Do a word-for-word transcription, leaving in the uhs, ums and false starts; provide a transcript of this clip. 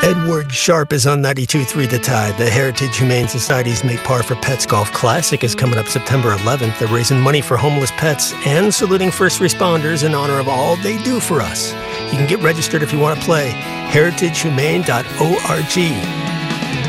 Edward Sharp is on ninety-two point three The Tide. The Heritage Humane Society's Make Par for Pets Golf Classic is coming up September eleventh. They're raising money for homeless pets and saluting first responders in honor of all they do for us. You can get registered if you want to play. heritage humane dot org.